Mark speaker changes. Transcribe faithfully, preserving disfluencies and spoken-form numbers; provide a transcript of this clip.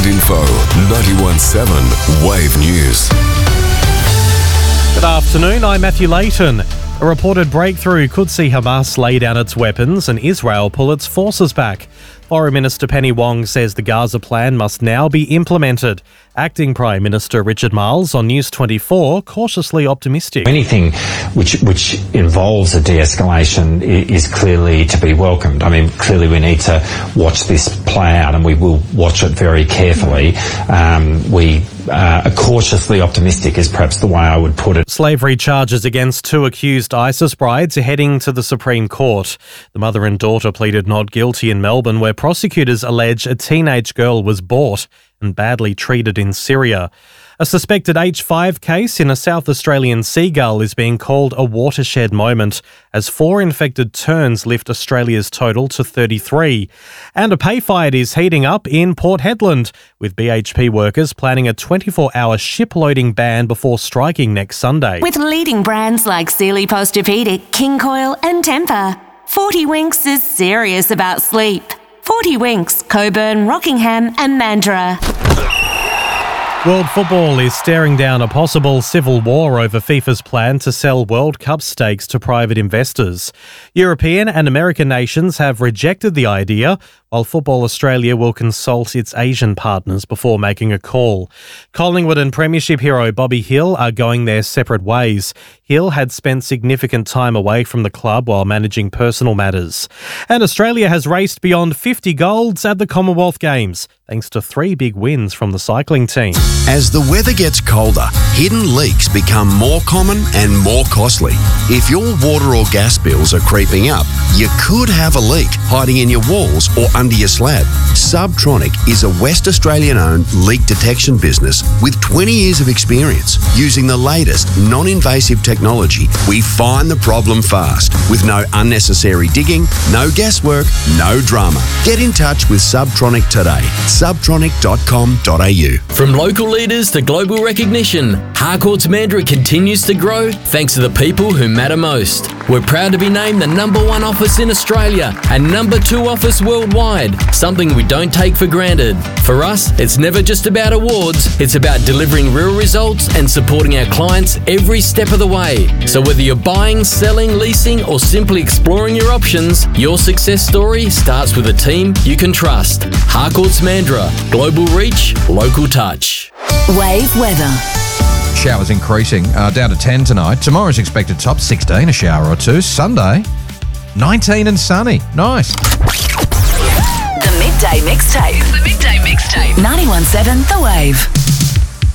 Speaker 1: info. ninety-one point seven Wave News.
Speaker 2: Good afternoon, I'm Matthew Layton. A reported breakthrough could see Hamas lay down its weapons and Israel pull its forces back. Foreign Minister Penny Wong says the Gaza plan must now be implemented. Acting Prime Minister Richard Marles on News twenty-four cautiously optimistic.
Speaker 3: Anything which which involves a de-escalation is clearly to be welcomed. I mean, clearly we need to watch this play out, and we will watch it very carefully. Um, we uh, are cautiously optimistic is perhaps the way I would put it.
Speaker 2: Slavery charges against two accused ISIS brides are heading to the Supreme Court. The mother and daughter pleaded not guilty in Melbourne, where prosecutors allege a teenage girl was bought and badly treated in Syria. A suspected H five case in a South Australian seagull is being called a watershed moment as four infected terns lift Australia's total to thirty-three. And a pay fight is heating up in Port Hedland, with B H P workers planning a twenty-four hour ship loading ban before striking next Sunday.
Speaker 4: With leading brands like Sealy Posturepedic, King Coil and Tempur, forty Winks is serious about sleep. forty Winks, Coburn, Rockingham and Mandurah.
Speaker 2: World football is staring down a possible civil war over FIFA's plan to sell World Cup stakes to private investors. European and American nations have rejected the idea, while Football Australia will consult its Asian partners before making a call. Collingwood and Premiership hero Bobby Hill are going their separate ways. Hill had spent significant time away from the club while managing personal matters. And Australia has raced beyond fifty golds at the Commonwealth Games, thanks to three big wins from the cycling team.
Speaker 5: As the weather gets colder, hidden leaks become more common and more costly. If your water or gas bills are creeping up, you could have a leak hiding in your walls or under your slab. Subtronic is a West Australian-owned leak detection business with twenty years of experience. Using the latest non-invasive technology, we find the problem fast with no unnecessary digging, no guesswork, no drama. Get in touch with Subtronic today. subtronic dot com dot a u.
Speaker 6: From local leaders to global recognition, Harcourts Mandurah continues to grow thanks to the people who matter most. We're proud to be named the number one office in Australia and number two office worldwide, something we don't take for granted. For us, it's never just about awards, it's about delivering real results and supporting our clients every step of the way. So whether you're buying, selling, leasing or simply exploring your options, your success story starts with a team you can trust. Harcourts Mandurah, global reach, local touch.
Speaker 4: Wave weather.
Speaker 7: Showers increasing, uh, down to ten tonight. Tomorrow's expected top sixteen, a shower or two. Sunday, nineteen and sunny. Nice.
Speaker 4: The Midday Mixtape.
Speaker 8: The Midday Mixtape.
Speaker 4: ninety-one point seven The Wave.